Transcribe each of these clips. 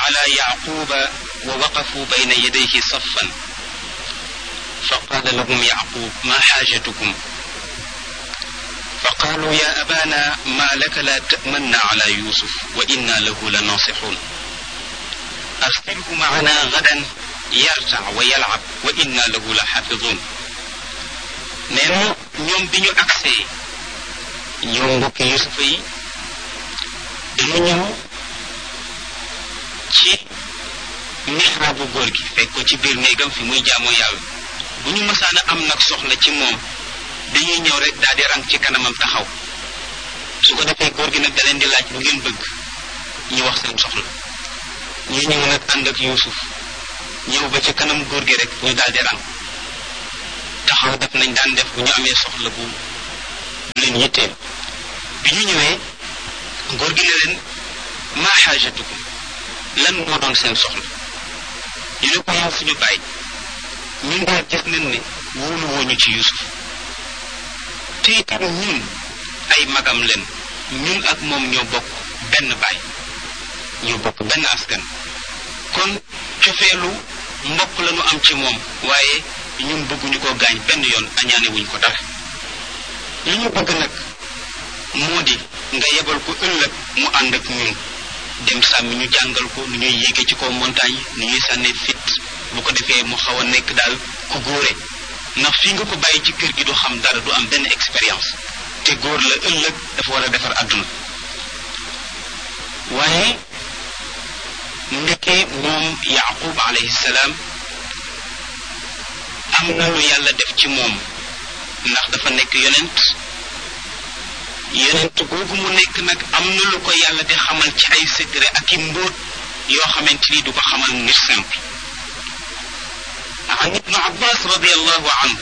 على يعقوب ووقفوا بين يديه صفا فقال لهم يعقوب ما حاجتكم فقالوا يا أبانا ما لك لا تأمنا على يوسف وإنا له لناصحون أرسله معنا غدا يرتع ويلعب وإنا له لحافظون نينا ñoom bi ñu agsee ñoom mbokki Yusufa yi dañu ñëw ci mihraabu góor gi fekk ko ci biir néegam fi muy jaamoo yàlla bu ñu mësaan a am nag soxla ci moom dañuy ñëw rek daal di rang ci kanamam taxaw su ko defee góor gi nag da leen di laaj lu ngeen bëgg ñu wax seen soxla ñu ñëw nag ànd ak Yuusuf ñëw ba ci kanam góor gi rek ñu daal di rang taxaw def nañ daan def bu ñu amee soxla bu leen yitteel bi ñu ñëwee góor gi ne leen maa xaajatukum lan moo doon seen soxla ñu ne ko yow suñu baay ñun daal gis nañ ne wóolu wooñu ci Yuusuf te itam ñun ay magam leen ñun ak moom ñoo bokk benn baay ñoo bokk benn askan kon cofeelu mbokk la ñu am ci moom waaye ñun bëgguñu ko gaañ benn yoon añaane wuñ ko dara li ñu bëgg nag moo di nga yebal ko ëllëg mu ànd ak ñun dem sàmmi ñu jàngal ko nu ñuy yéege ci kaw montagne nu ñuy sànnee fit bu ko defee mu xaw a nekk daal ku góore ndax fii nga ko bàyyi ci kër gi du xam dara du am benn expérience te góor la ëllëg dafa war a defar àdduna waaye ndeke moom Yaqub alayhi salaam am na lu yàlla def ci moom ndax dafa nekk yonent googu mu nekk nag am na lu ko yàlla di xamal ci ay secret ak i mbóot yoo xamante ni du ko xamal nit simple عن ابن عباس رضي الله عنه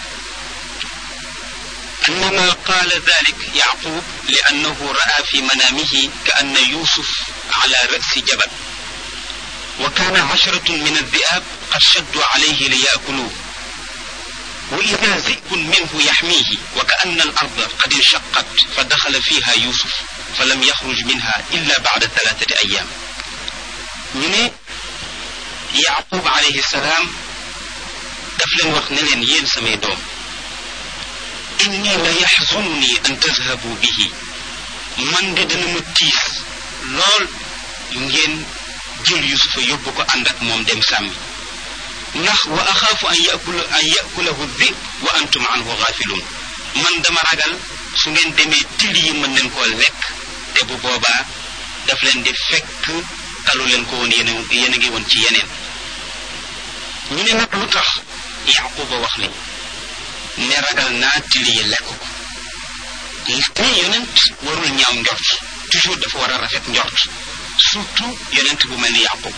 أنما قال ذلك يعقوب لأنه رأى في منامه كأن يوسف على رأس جبل وكان 10 من الذئاب قد شدوا عليه ليأكلوه وإذا ذئب منه يحميه وكأن الأرض قد انشقت فدخل فيها يوسف فلم يخرج منها إلا بعد 3 أيام من يعقوب عليه السلام daf leen wax ne leen yéen samay doom inni la yaxzununi an tadhabu bihi man de dana ma tiis lool ngeen jël Yusufa yóbbu ko ànd ak moom dem sàmmi ndax wa axaafu an yakulahu dhib wa antum anhu gaafiluun man dama ragal su ngeen demee till yi mën leen koo lekk te bu boobaa daf leen di fekk talu leen ko woon yéen a ngi woon ci yeneen ñu ne nag lu tax Yaquba wax ni ne ragal naa till yi lekk ko te yonent warul ñaaw njort toujours dafa war a rafet njort surtout yonent bu mel ni Yaqub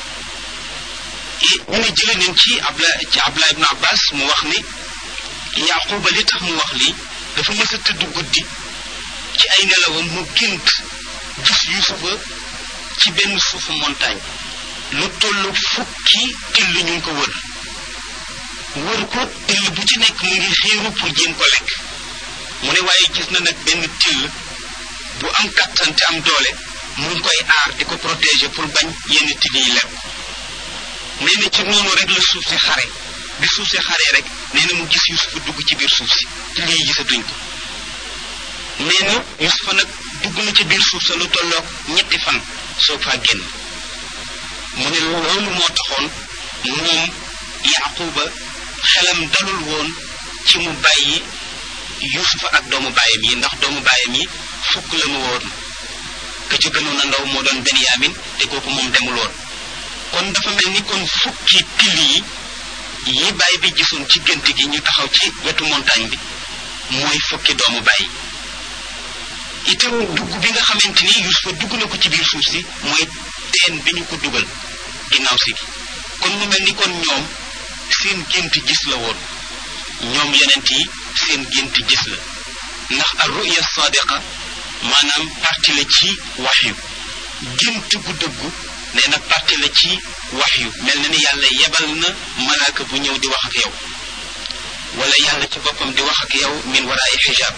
ñu ne jëlee nañ ci Abdullah ibn Abbas mu wax ni Yaquba li tax mu wax lii dafa mës a tëdd guddi ci ay nelawam mu gént gis Yusufa ci benn suufu montagne lu tollu fukki till ñu ngi ko wër ko till bu ci nekk mu ngi xiiru pour jéem ko lekk mu ne waaye gis na nag benn till bu am kattan te am doole mu ngi koy aar di ko protéger pour bañ yenn till yi lekk nee na ci noonu rek la suuf si xare bi suuf si xaree rek nee na mu gis Yusufa dugg ci biir suuf si till yi gisatuñ ko nee na Yusufa nag dugg na ci biir suuf sa lu tolloog 2 fan soo faa génn mu ne loolu moo taxoon moom Yaquba xelam dalul woon ci mu bàyyi Yusufa ak doomu baayam yi ndax doomu baayam yi fukk la mu woon ka ci gënoon a ndaw moo doon Benyamin te kooku moom demul woon kon dafa mel ni kon fukki till yi baay bi gisoon ci gént gi ñu taxaw ci wetu montagne bi mooy fukki doomu baay itam dugg bi nga xamante ni Yusufa dugg na ko ci biir suuf si mooy teen bi ñu ko dugal ginnaaw si gi kon mu mel ni kon ñoom seen gént gis la woon ñoom yonent yi seen gént gis la ndax ar-ru'ya sadiqa maanaam parti la ci waxyu gént gu dëggu nee na parti la ci waxyu mel na ni yàlla yebal na malaaka bu ñëw di wax ak yow wala yàlla ci boppam di wax ak yow min waraay xijaab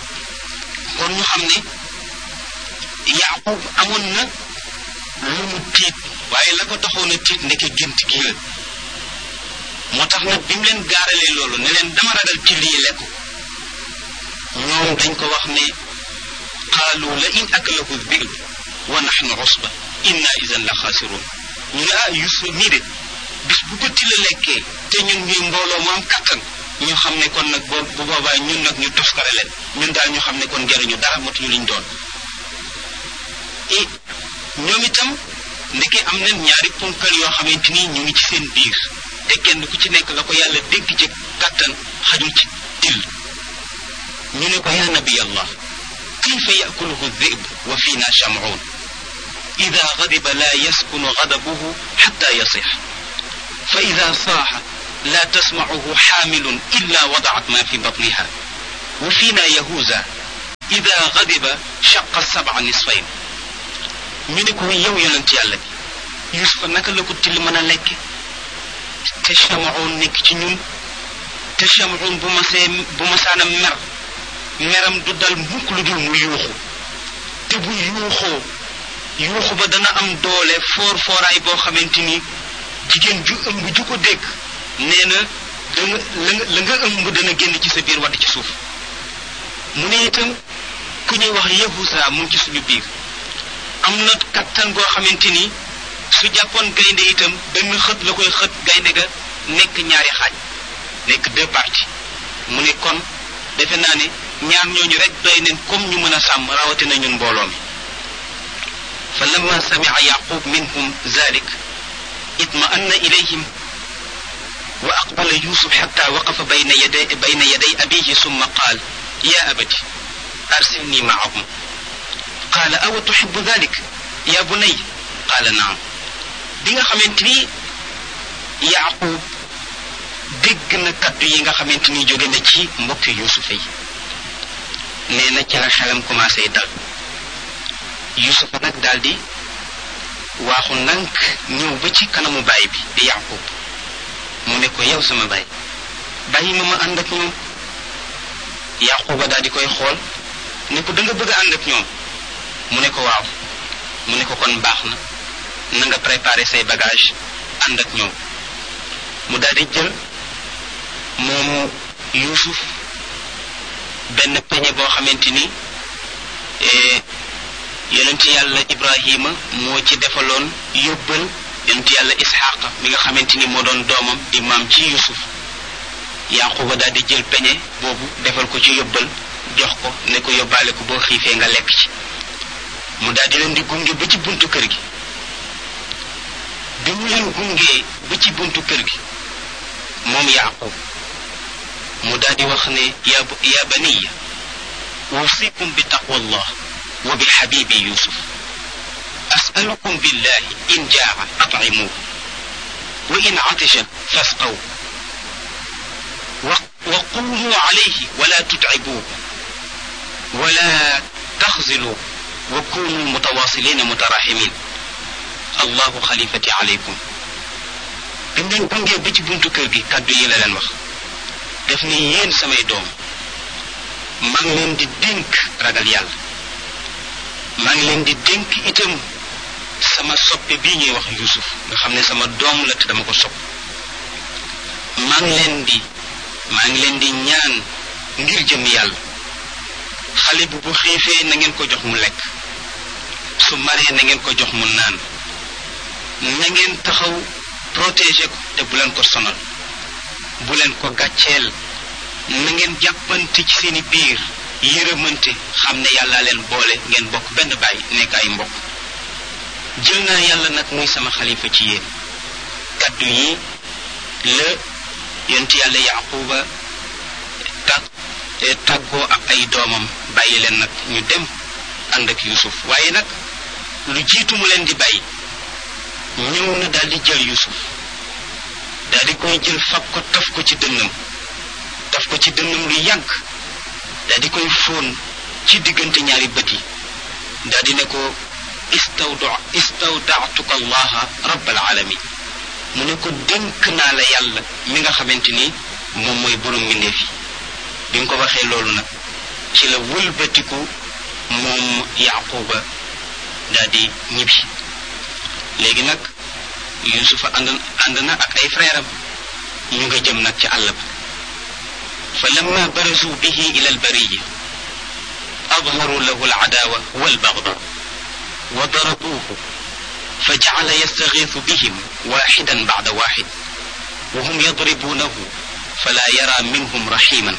kon ñu xam ne Yaqub amoon na lu mu tiit waaye la ko taxoon a tiit ndeke gént gi la moo tax nag bi mu leen gaaralee loolu ne leen dama ragal till yi lekku ñoom dañ ko wax ne qaalu la in akalahu dhi'b wa nahnu usba inna idan la xaasiruun ñu ne Yuusuf mii de bis bu ko till lekkee te ñun ñuy mbooloo mu am kattan ñu xam ne kon nag bu boobaa ñun nag ñu toskare leen ñun daal ñu xam ne kon jariñu dara matuñu liñ doon et ñoom itam ndeke am nañ ñaari ponkal yoo xamante ni ñu ngi ci seen biir te kenn ku ci nekk la ko yàlla dénk ci kattan xajul ci till ñu ne ko yaa nabi allah kayfa yakuluhu dhib wa fiina shamuun ida gadiba la yaskunu gadabuhu xatta yasix fa ida saaxa la tasmacuhu xaamilun illa wadacat ma fi batniha wa fiina yahuuza ida gadiba shaqa sabca nisfayn ñu ne ko yow yonent yàlla bi Yuusufa naka la ko till mën a lekke te Shamuun nekk ci ñun te Shamuun bu masaana meram du dal mukk lu dul mu yuuxu te bu yuuxu ba dana am doole fooraay boo xamante ni jigéen ju ëmb ju ko dégg nee na la nga ëmb dana génn ci sa biir wadd ci suuf mu ne itam ku ñuy wax Yahuza mu ngi ci suñu biir am na kattan goo xamante ni su jàppoon gaynde itam benn xët la koy xët gaynde ga nekk ñaari xaaj nekk deux parties mu ne kon defe naa ne ñaar ñooñu rek doy neen comme ñu mën a sàmm rawatina ñun mbooloo mi fa lamma sami'a yaqub minhum zalik itma'anna ilayhim wa aqbala yusuf hatta waqafa bayna yaday abihi summa qaal ya abati arsilni ma'ahum qaala awa tuhibbu dhalik ya bunay qaala naam bi nga xamante ni yaqub dégg na kaddu yi nga xamante ni jóge na ci mbokki yusufa yi nee na ci la xelam commencé dal yusufa nag daal di waaxu ndànk ñëw ba ci kanamu baay bi di yaqub mu ne ko yow sama baay bàyyi ma ànd ak ñoom yaquba daal di koy xool ne ko da nga bëgg a ànd ak ñoom mu ne ko waaw mu ne ko kon baax na nga préparer say bagage ànd ak ñoom mu daal di jël moomu Yuusuf benn peñe boo xamante ni yonent yàlla Ibrahima moo ci defaloon yóbbal yonent yàlla Isxaaqa mi nga xamante ni moo doon doomam di maam ci Yuusuf Yaquba daal di jël peñe boobu defal ko ci yóbbal jox ko ne ko yóbbaale ko boo xiifee nga lekk ci mu daal di leen di gunge ba ci buntu kër gi bi mu leen gungee ba ci buntu kër gi moom Yaqub mu daal di wax ne ya baniya usikum bi taqwallah wa bi habibi yusuf as'alukum billahi in jaa'a at'imuhu wa in atasha fasqaw wa qulu alayhi wa la tut'ibuhu wa la takhzilu wa kunu mutawasilina mutarahimin allahu xalifati alaykum bi mu leen gungee ba ci buntu kër gi kàddu yi la leen wax def ni yéen samay doom maa ngi leen di dénk ragal yàlla maa ngi leen di dénk itam sama soppe bii ñuy wax Yuusuf nga xam ne sama doom la te dama ko sopp maa ngi leen di ñaan ngir jëm yàlla xale bu xiifee na ngeen ko jox mu lekk su maree na ngeen ko jox mu naan na ngeen taxaw protéger ko te bu leen ko sonal bu leen ko gàcceel na ngeen jàppante ci seeni biir yërëmante xam ne yàlla leen boole ngeen bokk benn baay nekk ay mbokk jël naa yàlla nag muy sama xalifa ci yéen kaddu yi la yonent yàlla Yaquba tàggoo ak ay doomam bàyyi leen nag ñu dem ànd ak Yuusuf waaye nag lu jiitu mu leen di bàyyi ñëw na daal di jël Yuusuf daal di koy jël fab ko taf ko ci dënnam lu yàgg daal di koy fóon ci diggante ñaari bët yi daal di ne ko istawda'tuka allaha rabbal alamin mu ne ko dénk naa la yàlla mi nga xamante ni moom mooy borom mbindeef yi bi nga ko waxee loolu nag ci la wëlbatiku moom Yaquba daal di ñibbi léegi nag yusufa ànd na ak ay frère am ñu nga jëm nag ci àll ba fa lamma barazu bihi ila albariya أظهروا له العداوة والبغضاء وضربوه فجعل يستغيث بهم واحدا بعد واحد وهم يضربونه فلا يرى منهم رحيما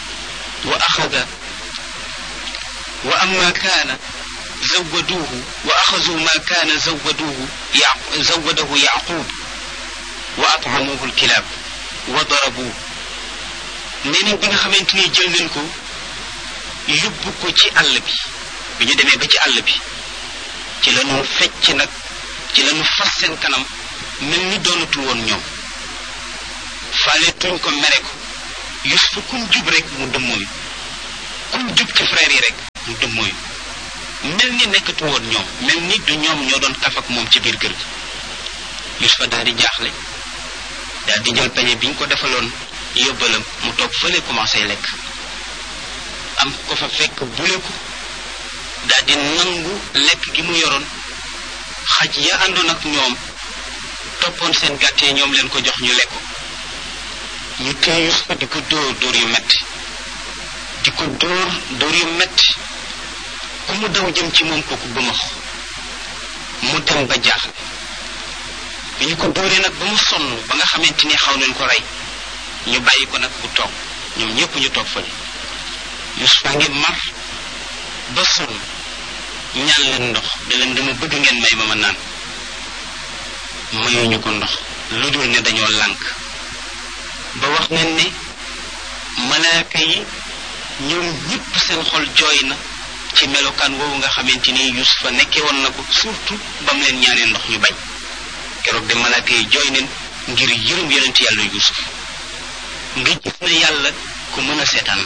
وأما كان وأخذوا ما كان زوده يعقوب وأطعموه الكلاب وضربوه نين بيغا خامتيني جël nañ ko yóbbu ko ci àll bi ñu demee ba ci àll bi ci lañu fecc nag ci lañu fas seen kanam mel ni doonatul woon ñoom faale tuñ ko mere ko Yusufa kum jub rek mu dëmmooyu kum jub ci frère yi rek mu dëmmooyu mel ni nekkatu woon ñoom mel ni du ñoom ñoo doon kaf ak moom ci biir kër gi Yusufa daal di jaaxle daal di jël peñe bi ñu ko defaloon yóbbalam mu toog fële commencé lekk am ko fa fekk bule ko daal di nangu lekk gi mu yoroon xaj ya àndoon ak ñoom toppoon seen gàttee ñoom leen ko jox ñu lekk ñu téye Yusufa di ko dóor yu metti di ko dóor yu metti ku mu daw jëm ci moom kooku bëmax mu dem ba jaaxle bi ñu ko dóoree nag ba mu sonn ba nga xamante ni xaw nañ ko rey ñu bàyyi ko nag bu toog ñoom ñépp ñu toog fële Yusufa ngi mar ba sonn ñaan leen ndox da leen dama bëgg ngeen may ma naan mayuñu ko ndox lu dul ne dañoo lànk ba wax nañ ne malaaka yi ñoom ñépp seen xol jooy na ci melokaan woowu nga xamante ni Yusufa nekkee woon na ko surtout ba mu leen ñaanee ndox ñu bañ keroog de malaaka yi jooy nañ ngir yërëm yonent yàlla Yusuf nga gis ne yàlla ku mën a seetaan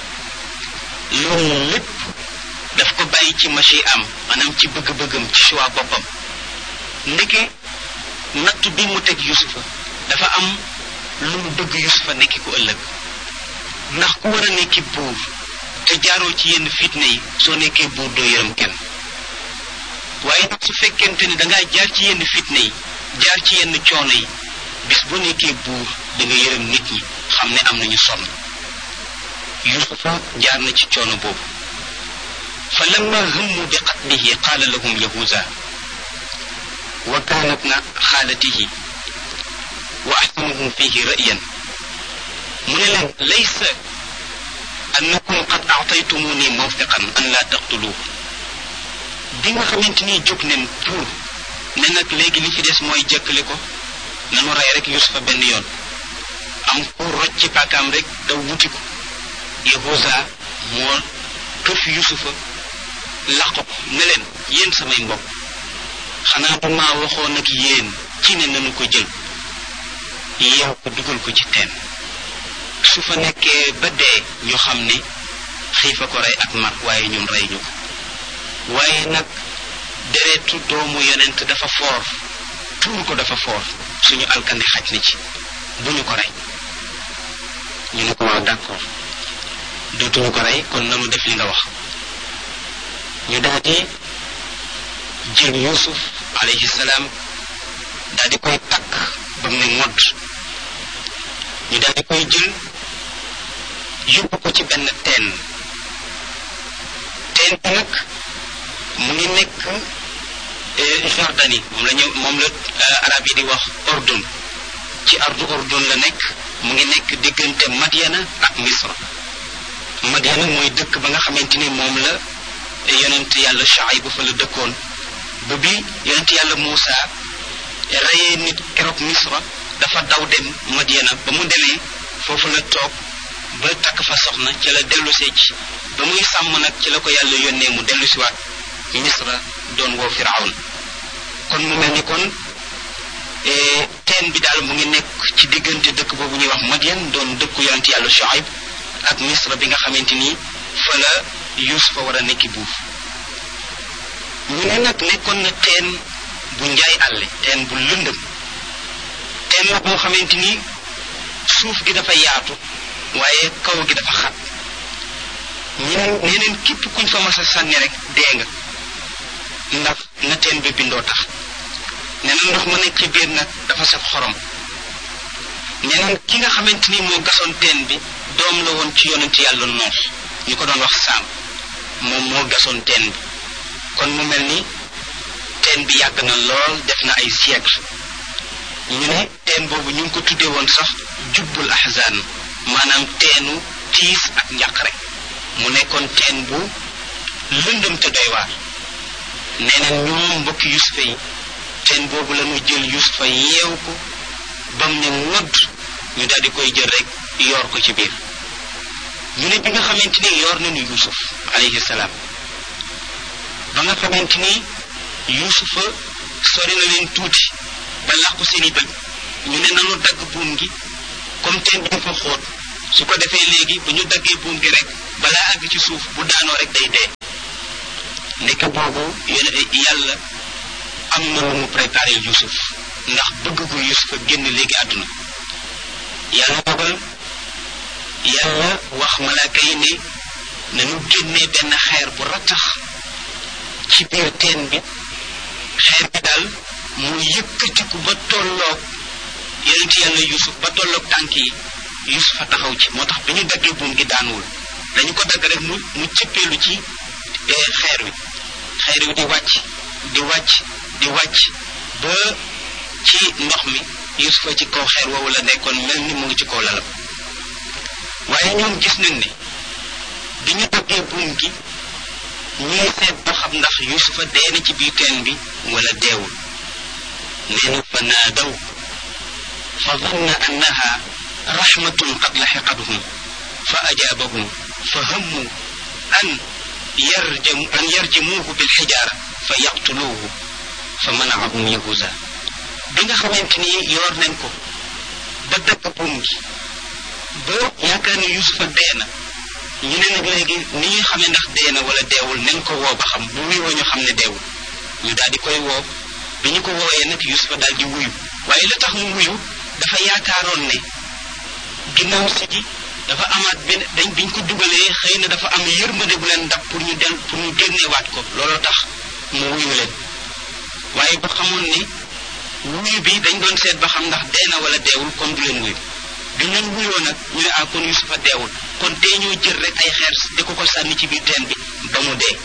loolu lépp daf ko bàyyi ci machi am maanaam ci bëgg-bëggam ci choix boppam ndeke natt bi mu teg Yusufa dafa am lu mu bëgg Yusufa nekki ko ëllëg ndax ku war a nekki buur te jaaroo ci yenn fitne yi soo nekkee buur doo yërëm kenn waaye nag su fekkente ni dangaa jaar ci yenn fitne yi jaar ci yenn coono yi bis bu nekkee buur da nga yërëm nit ñi xam ne am nañu sonn Yusufa jaar na ci coono boobu fa lamma hammu bi qatlihi qaala lahum yahuza wa kaana ibna xaalatihi wa ahsanuhum fihi ra'yan mu ne leen laysa annakum qad a'taytumuni mawthiqan an la taqtuluhu bi nga xamante ni jóg neen pour ne nag léegi li ci des mooy jëkkale ko nanu rey rek Yusufa benn yoon am ku rocc ci paakaam rek daw wuti ko Yahuza moo këf Yusufa laq ko ne leen yéen samay mbokk xanaa du maa waxoon ak yéen ci ne nanu ko jël yeew ko dugal ko ci teen su fa nekkee ba dee ñu xam ne xiifa ko rey ak mar waaye ñun rey ñu ko waaye nag deretu doomu yonent dafa foor tuur ko dafa foor suñu alkande xaj na ci bu ñu ko rey ñu ne ko waaw d'accord dootuñu ko rey kon nanu def li nga wax ñu daal di jël Yusuf alayhi salaam daal di koy takk ba mu ne ngodd ñu daal di koy jël yóbbu ko ci benn teen bi nag mu ngi nekk Jordanie moom la arab yi di wax Ordun ci ardu Ordun la nekk mu ngi nekk diggante Madiana ak Misra Madiana mooy dëkk ba nga xamante ni moom la yonent yàlla Shuayb fa la dëkkoon ba bi yonent yàlla Muusa reyee nit keroog Misra dafa daw dem Madiana ba mu demee foofu la toog ba takk fa soxna ci la dellusee ci ba muy sàmm nag ci la ko yàlla yónnee mu dellusiwaat Misra doon woo Firawn kon mu mel ni kon teen bi daal mu ngi nekk ci diggante dëkk boobu ñuy wax Madian doon dëkku yonent yàlla Shuayb ak Misra bi nga xamante ni fa la Yusufa war a nekki buuf ñu ne nag nekkoon na teen bu njaay àlle teen bu lëndëm teen la boo xamante ni suuf gi dafa yaatu waaye kaw gi dafa xat ñeneen képp kuñ fa mas a sànni rek dee nga ndax na teen bi bindoo tax nee na ndox ma nekk ci biir nag dafa saf xorom. nee na ki nga xamante ni moo gasoon teen bi doom la woon ci yonent yàlla Noox ñu ko doon wax Saam, moom moo gasoon teen bi. kon mu mel ni teen bi yàgg na lool, def na ay siècle. ñu ne teen boobu ñu ngi ko tuddee woon sax jubbul ahzan, maanaam teenu tiis ak njàqare. mu nekkoon teen bu lëndëm te doy waar. nee na ñoom mbokki Yusufa yi teen boobu la ñu jël Yusufa yeew ko bam ne ngodd, ñu daal di koy jël rek yoor ko ci biir. ñu ne bi nga xamante ni yoor nañu Yusuf alayhi salaam, ba nga xamante ni Yusufa sori na leen tuuti ba làqu seeni bët, ñu ne nanu dagg buum gi comme teen bi dafa xóot, su ko defee léegi bu ñu daggee buum gi rek balaa àgg ci suuf bu daanoo rek day dee. nekk boobu yàlla am na lu mu préparé Yusuf, ndax bëgg gu Yusuf a génn léegi àdduna. yàlla dogal yàlla wax malaaka yi ne nañu génnee benn xeer bu rattax ci biir teen bi. xeer bi daal mu yëkkatiku ba tolloog yonent yàlla Yusuf, ba tolloog tànk yi. Yusuf a taxaw ci, moo tax bi ñu daggee buum gi daanuwul, dañu ko dagg rek mu cëppeelu ci xeer wi. xeer wi di wàcc di wàcc di wàcc ba ci ndox mi. Yusufa ci kaw xeer woowu la nekkoon, mel ni mu ngi ci kaw lalam. waaye ñoom gis nañ ne bi ñu daggee buum gi ñuy seet ba xam ndax Yusufa dee na ci biir teen bi wala deewul. nee na fa naadaw fa danna annaha rahmatun qad laxiqathum fa ajaabahum fa hammu an yarjamuuhu bilxijaara fa yaqtuluuhu fa manaahum yahuza. bi nga xamante ni yoor nañ ko ba dagg buum gi ba yaakaar ni Yusufa dee na, ñu ne nag léegi ni ñuy xamee ndax dee na wala deewul nañ ko woo ba xam, bu wuyoo ñu xam ne deewul. ñu daal di koy woo. bi ñu ko wooyee nag Yusufa daal di wuyu, waaye la tax mu wuyu dafa yaakaaroon ne ginnaaw si ji dafa amaat benn biñ ko dugalee xëy na dafa am yërmande bu leen dab pour ñu génneewaat ko, looloo tax mu wuyu leen. waaye ba xamoon ne wuyu bi dañ doon seet ba xam ndax dee na wala deewul, kon du leen wuyu. bi ñu leen wuyoo nag ñu ne kon Yusufa deewul, kon tey ñoo jël rek ay xeer di ko sànni ci biir teen bi ba mu dee.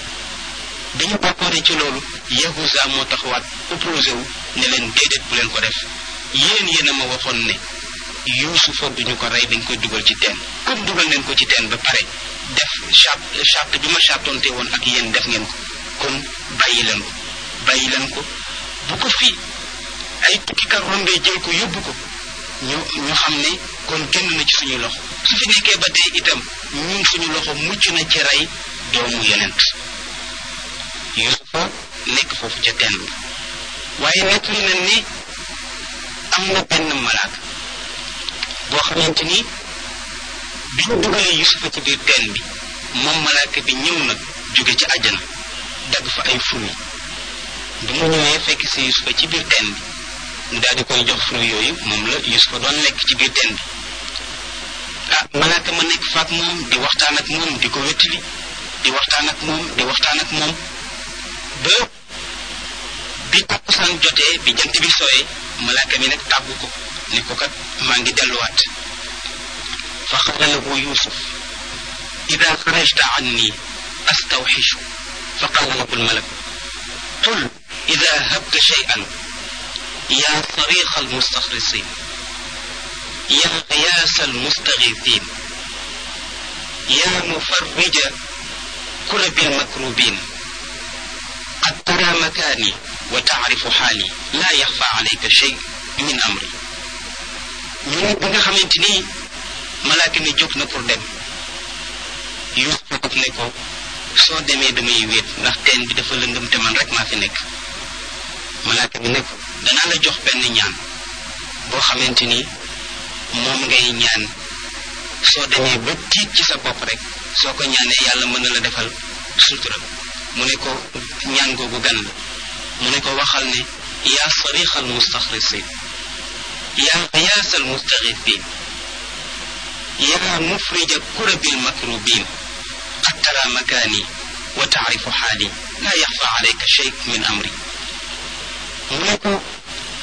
bi ñu bokkoone ci loolu Yahuza moo taxawaat opposé wu ne leen déedéet bu leen ko def, yéen a ma waxoon ne Yusufa duñu ko rey, dañ koy dugal ci teen. comme dugal nañ ko ci teen ba pare def charte bi ma chartonte woon ak yéen def ngeen ko, kon bàyyi leen ko bu ko fi ay tukkikat rombee jël ko yóbbu ko ñu xam ne kon génn na ci suñuy loxo. su fi nekkee ba tey itam ñun suñu loxo mucc na ci rey doomu yonent. Yusufa nekk foofu ca teen bi. waaye nettali nañ ni am na benn malaaka boo xamante ni bi ñu dugalee Yusufa ci biir teen bi, moom malaaka bi ñëw na jóge ci àjjana dagg fa ay fruits. bi mu ñëwee fekk si Yusufa ci biir teen bi, mu daal di koy jox fruits yooyu, moom la Yusufa doon lekk ci biir teen bi. malaaka ma nekk fa ak moom di waxtaan ak moom, di ko wettali, di waxtaan ak moom ba bi takkusaan jotee, bi jant bi sooyee, malaaka mi nag tàggu ko ni ko kat maa ngi delluwaat. fa qaala lahu Yusuf ida xarajta anni astawxishu. fa qaala lahu almalak qul ida habta shay'an ya sariqa almustaxrisin ya qiyaasa almustagiithin ya mufarrija kurabi almakrubin qad tara makaani wa taarifu xaali laa yaxfa alayka shay min amri. ñu ne bi nga xamante ni malaaka mi jóg na pour dem, Yusufa daf ne ko soo demee damay wéet ndax teen bi dafa lëndëm te man rek maa fi nekk. malaaka mi ne ko danaa la jox benn ñaan boo xamante ni moom ngay ñaan soo demee ba tiit ci sa bopp rek soo ko ñaanee yàlla mën na la defal sutura. mu ne ko ñaan googu gan la. mu ne ko waxal ne yaa sariqa almustaxrisin yaa qiyaasa almustagiithin yaa mufrija kurabi almakrubin qad tara makaani wa taarifu xaali laa yaxfa alayka shay min amri. mu ne ko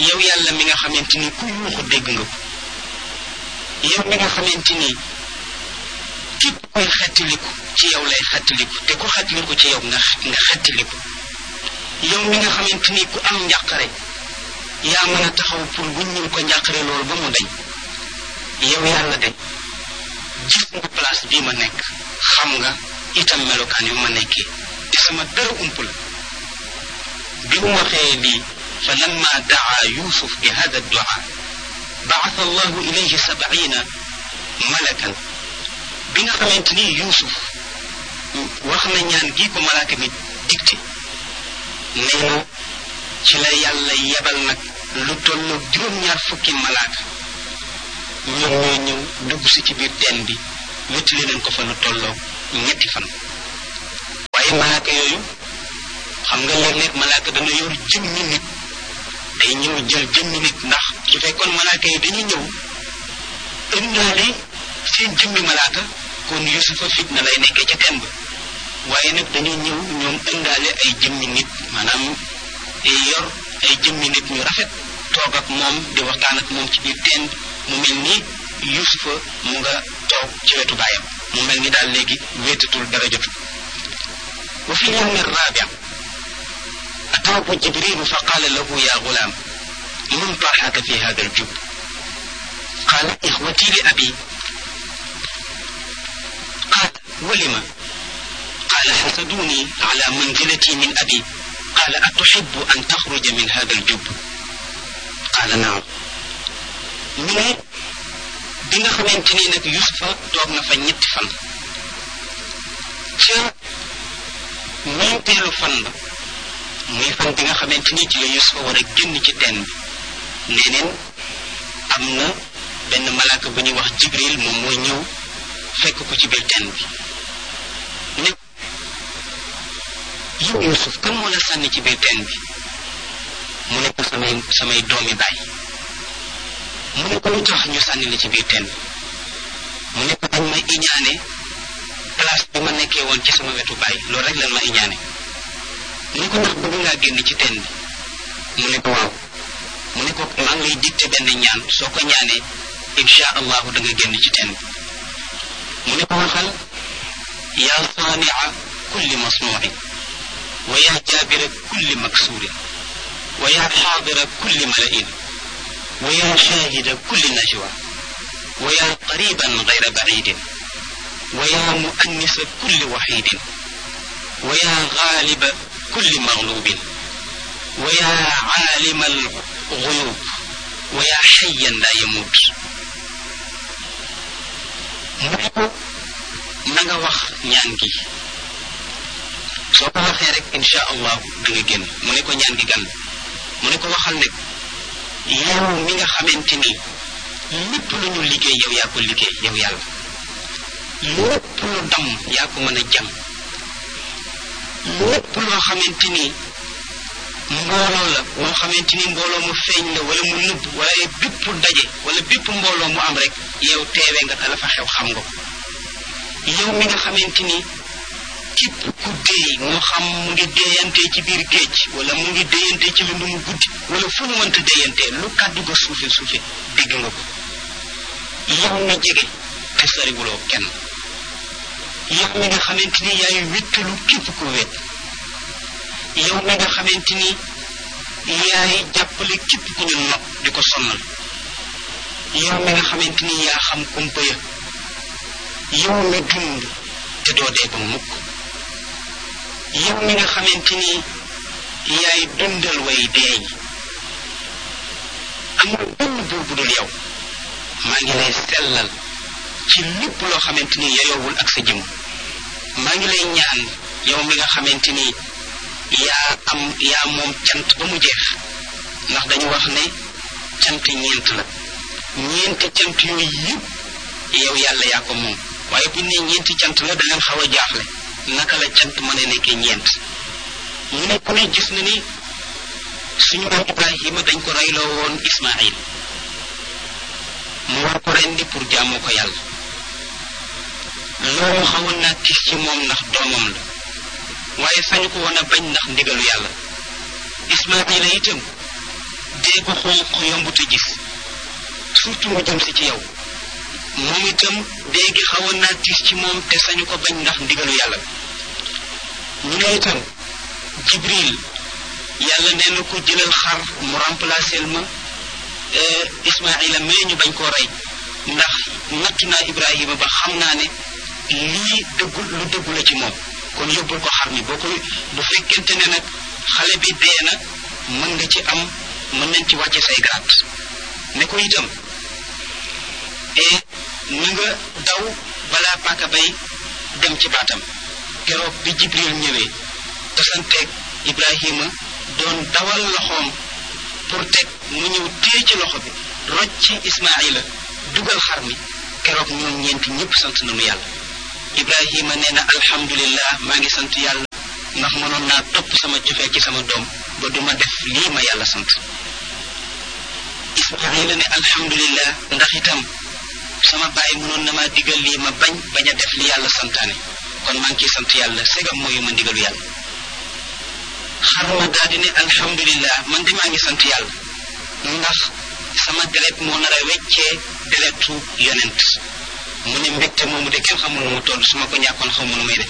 yow yàlla mi nga xamante ni ku yuuxu dégg nga ko yow mi nga xamante ni képp koy xettaliku ci yow lay xettaliku te ku xettaliku ci yow nga xettaliku yow mi nga xamante ni ku am njàqare yaa mën a taxaw pour wuññil ko njàqare loolu ba mu dañ yow yàlla de gis nga place bii ma nekk xam nga itam melokaan yu ma nekkee te sama dara ump la bi mu waxee lii fa lamma daa yusuf bi hada ddua baata allahu ilayhi 70 malakan bi nga xamante ni yusuf wax na ñaan gii ko malaaka mi digte nee na ci la yàlla yebal nag lu tolloog juróom-ñaar malaaka ñoom ñooy ñëw dugg si ci biir teen bi wéttali leen ko fa lu tolloog 3 fan waaye malaaka yooyu xam nga léeg-léeg malaaka dana yor jëmmi nit day ñëw jël jëmmi nit ndax su fekkoon malaaka yi dañuy ñëw ëndaale seen jëmmi malaaka kon yusufa fitna lay nekkee ca teen ba waaye nag dañuy ñëw ñoom ëndaale ay jëmmi nit maanaam yor ay jëmmi nit ñu rafet toog ak moom di waxtaan ak moom ci biir teen mu mel ni yusufa mu nga toog ci wetu baayam mu mel ni daal léegi wéetatul dara jotu wa fi lyawmi arrabi ataahu jibrilu fa qaala lahu ya gulaam man tarxaka fi hada aljub qaala ixwati li abi qaal walima qaala xasaduni ala manzilati min abi qaala atuxibu an taxruja min hada aljub qaala naam ñu ne bi nga xamante ni nag yusufa toog na fa 3 fan ca ñeenteelu fan ba muy fan bi nga xamante ni ci la yusufa war a génn ci teen bi neneen am na benn malaaka bu ñuy wax jibril moom mooy ñëw fekk ko ci biir teen bi ne yow yusuf kan moo la sànni ci biir teen bi mu ne ko samay doomi baay mu ne ko lu tax ñu sànni la ci biir teen bi mu ne ko dañ may iñaane place bi ma nekkee woon ci sama wetu baay loolu rek lan ma iñaane mu ne ko ndax bëgg ngaa génn ci teen bi mu ne ko waaw mu ne ko maa ngi lay dicté benn ñaan soo ko ñaanee insha allahu da nga génn ci teen bi mu ne ko waxal yaa saania kulli masnuuin wa yaa jaabira kulli maksuurin wa yaa xaadira kulli malain wa yaa shaahida kulli najwa wa yaa qariban gayra bacidin wa yaa muannisa kulli waxidin wa yaa gaaliba kulli maglubin wa yaa caalima alguyub wa yaa xayan laa yamuut mu ne ko na nga wax ñaan gi soo ko waxee rek insha allahu da nga génn mu ne ko ñaan gi gan mu ne ko waxal ne yow mi nga xamante ni lépp lu ñu liggéey yow yaa ko liggéey yow yàlla lépp lu dam yaa ko mën a jam lépp loo xamante ni mbooloo la moo xamante ni mbooloo mu feeñ la wala mu nëbb waaye bépp daje wala bépp mbooloo mu am rek yow teewee nga ka la fa xew xam nga ko yow mi nga xamante ni képp ku déey moo xam mu ngi déeyantee ci biir géej wala mu ngi déeyantee ci lu mu guddi wala fu mu mënta déeyantee lu kàddu ga suufe dégg nga ko yow mi jege te soriwuloo kenn yow mi nga xamante ni yaay wéttalu képp ku wét yow mi nga xamante ni yaay jàppale képp ku ñu nopp di ko sonnal yow mi nga xamante ni yaa xam kumpa ya yow mi dund te doo dee ba mukk yow mi nga xamante ni yaay dundal way deey amul benn buur bu dul yow maa ngi lay sellal ci lépp loo xamante ni yayoowul ak sa jëm maa ngi lay ñaan yow mi nga xamante ni yaa moom cant ba mu jeex ndax dañu wax ne cant ñeent la ñeenti cant yooyu yëpp yow yàlla yaa ko moom waaye bu ne ñeenti cant la da ngeen xaw a jaaxle naka la cant mën a nekkee ñeent ñu ne ku ne gis na ni suñu maam Ibrahima dañ ko reyloo woon Ismaïl mu war ko rendi pour jaamoo ko yàlla loolu xawoon naa gis ci moom ndax doomam la waaye sañu ko woon a bañ ndax ndigalu yàlla Ismaïla itam dee ko xonq yombut a gis surtout mu jëm si ci yow moom itam dee gi xawoon naa tiis ci moom te sañu ko bañ ndax ndigalu yàlla ñu ne itam Jibril yàlla nee na ko jëlal xar mu remplacer ma Ismaila mais ñu bañ koo rey ndax nattu naa Ibrahima ba xam naa ne lii dëggul lu dëggu la ci moom kon yóbbul ko xar mi boo ko bu fekkente ne nag xale bi dee na mën nañ ci wàcce say garaat ne ko itam na nga daw balaa paaka bay dem ci baatam keroog bi Jibril ñëwee tasanteeg Ibrahima doon dawal loxoom pour teg mu ñëw téye ci loxo bi roj ci Ismaila dugal xar mi keroog ñoom ñeenti ñëpp sant nañu yàlla Ibrahima nee na alhamdulillah maa ngi sant yàlla ndax mënoon naa topp sama cofee ci sama doom ba duma def lii ma yàlla sant Ismaila ne alhamdulillah ndax itam sama baay mënoon na maa digal lii ma bañ a def li yàlla santaane kon maa ngi ciy sant yàlla segam mooyu ma ndigalu yàlla xar ma daal di ne alhamdulillah man de maa ngi sant yàlla ndax sama deret moo nar a weccee deretu yonent mu ne mbégte moomu de kenn xamul nu mu toll su ma ko ñàkkoon xamu nu may def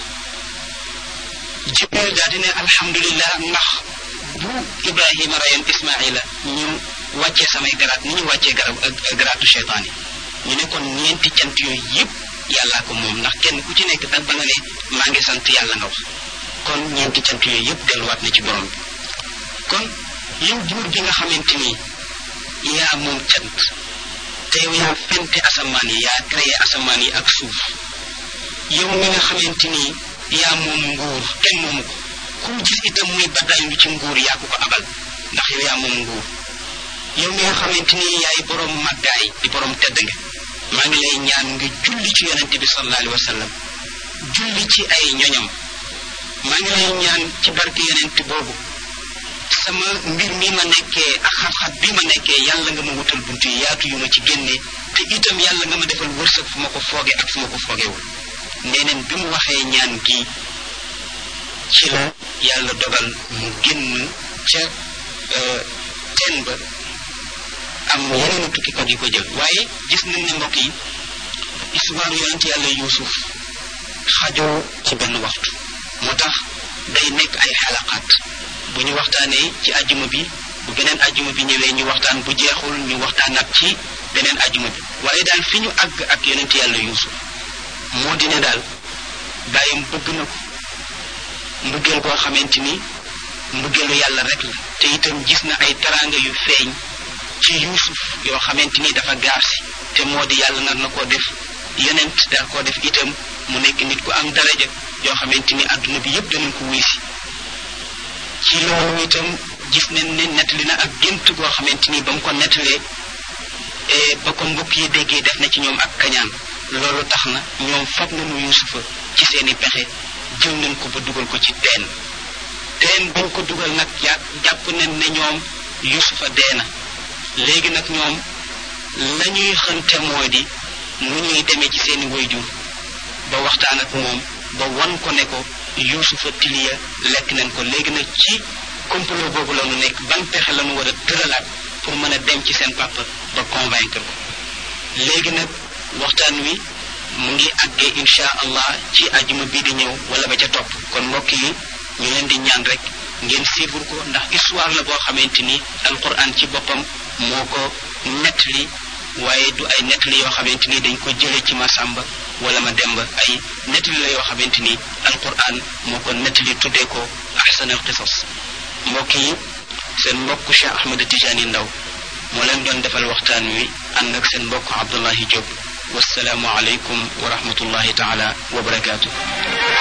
Jibril daal di ne alhamdulillah ndax bu Ibrahima rayoon Ismaila ñu wàccee samay garaat ni ñu wàccee garaatu cheytaan yi ñu ne kon ñeenti cant yooyu yëpp yàllaa ko moom ndax kenn ku ci nekk ak ba nga ne maa ngi sant yàlla nga wax kon ñeenti cant yooyu yëpp delluwaat na ci borom bi kon yow buur bi nga xamante ni yaa moom cant te yow yaa fente asamaan yi yaa créé asamaan yi ak suuf yow mi nga xamante ni yaa moom nguur kenn moomu ko ku gis itam muy baddaay lu ci nguur yaa ko ko abal ndax yow yaa moom nguur yow mi nga xamante ni yaay borom màggaay di borom tedd nga maa ngi lay ñaan nga julli ci yonent bi sallallahu alayhi wa sallam julli ci ay ñoñam maa ngi lay ñaan ci barke yonent boobu sama mbir mi ma nekkee ak xat-xat bi ma nekkee yàlla nga ma wutal buntu yi yaatu yu ma ci génnee te itam yàlla nga ma defal wërsëg fu ma ko fooge ak fu ma ko foogewul neeneen bi mu waxee ñaan gi ci la yàlla dogal mu génn ca teen ba am yeneen tukkikat yu ko jël waaye gis nañ ne mbokk yi histoire yonent yàlla Yuusuf xajoo ci benn waxtu moo tax day nekk ay xalaqaat bu ñu waxtaanee ci ajjuma bi bu beneen ajjuma bi ñëwee ñu waxtaan bu jeexul ñu waxtaanaat ci beneen ajjuma bi waaye daal fi ñu àgg ak yonent yàlla Yuusuf moo di ne daal bàyyam bëgg na ko mbëggeel boo xamante ni mbëggeelu yàlla rek la te itam gis na ay teraanga yu feeñ ci Yuusuf yoo xamante ni dafa gaar si te moo di yàlla nar na koo def yonent daal koo def itam mu nekk nit ku am daraja yoo xamante ni adduna bi yëpp danañ ko wuy si ci loolu itam gis nañ ne nettali na ak gént goo xamante ni ba mu ko nettalee ba ko mbokk yi déggee def na ci ñoom ak kañaan loolu tax na ñoom fab nañu Yuusufa ci seeni pexe jël nañ ko ba dugal ko ci teen bañ ko dugal nag jàpp nañ ne ñoom Yuusufa dee na léegi nag ñoom la ñuy xënte moo di nu ñuy demee ci seeni waajur ba waxtaan ak moom ba wan ko ne ko Yuusufa tiliya lekk nañ ko léegi nag ci complot boobu la ñu nekk ban pexe la ñu war a tëralaat pour mën a dem ci seen papa ba convaincre ko léegi nag waxtaan wi mu ngi àggee insha allah ci ajuma bii di ñëw wala ba ca topp kon mbokk yi ñu leen di ñaan rek ngeen suivre ko ndax histoire la boo xamante ni alquran ci boppam moo ko nettali waaye du ay nettali yoo xamante ni dañ ko jële ci Masamba wala ma Demba ay nettali la yoo xamante ni alquran moo ko nettali tuddee ko ahsan al qisas mbokk yi seen mbokk Cheikh Ahmed Tidiane Ndaw moo leen doon defal waxtaan wi ànd ak seen mbokk Abdullahi Diop wasalaamu aleykum wa rahmatullahi taala wa barakaatu